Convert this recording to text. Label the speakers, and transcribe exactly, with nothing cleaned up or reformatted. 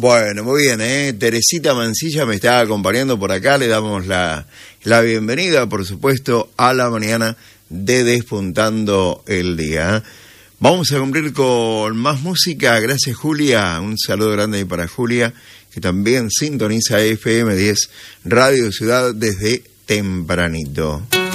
Speaker 1: Bueno, muy bien, ¿eh? Teresita Mancilla me está acompañando por acá. Le damos la, la bienvenida, por supuesto, a la mañana de Despuntando el Día. Vamos a cumplir con más música. Gracias, Julia. Un saludo grande ahí para Julia, que también sintoniza F M diez Radio Ciudad desde tempranito.